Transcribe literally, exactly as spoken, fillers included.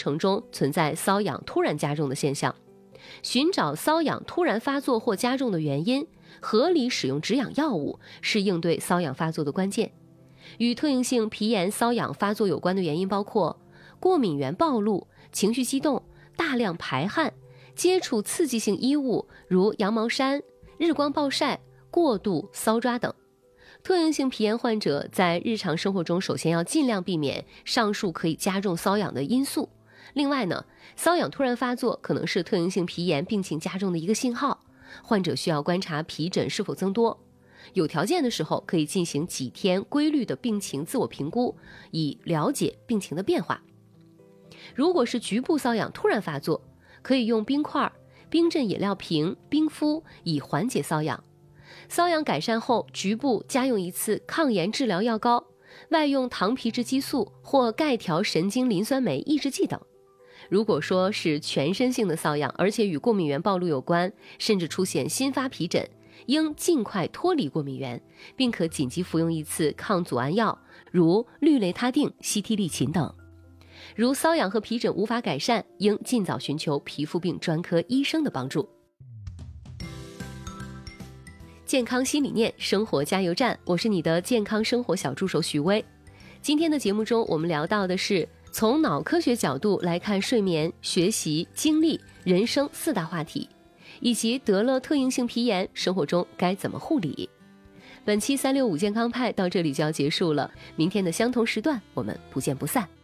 程中存在瘙痒突然加重的现象。寻找瘙痒突然发作或加重的原因，合理使用止痒药物是应对瘙痒发作的关键。与特应性皮炎瘙痒发作有关的原因包括过敏原暴露、情绪激动、大量排汗、接触刺激性衣物如羊毛衫、日光暴晒、过度搔抓等。特应性皮炎患者在日常生活中首先要尽量避免上述可以加重瘙痒的因素。另外呢，瘙痒突然发作可能是特应性皮炎病情加重的一个信号，患者需要观察皮疹是否增多，有条件的时候可以进行几天规律的病情自我评估，以了解病情的变化。如果是局部瘙痒突然发作，可以用冰块、冰镇饮料瓶、冰敷以缓解瘙痒。瘙痒改善后，局部加用一次抗炎治疗药膏，外用糖皮质激素或钙条神经磷酸酶抑制剂等。如果说是全身性的瘙痒，而且与过敏原暴露有关，甚至出现新发皮疹，应尽快脱离过敏源，并可紧急服用一次抗组胺药，如氯雷他定、西替利嗪等。如瘙痒和皮疹无法改善，应尽早寻求皮肤病专科医生的帮助。健康新理念，生活加油站，我是你的健康生活小助手许巍。今天的节目中，我们聊到的是从脑科学角度来看睡眠、学习、精力、人生四大话题，以及得了特应性皮炎，生活中该怎么护理。本期三六五健康派到这里就要结束了，明天的相同时段我们不见不散。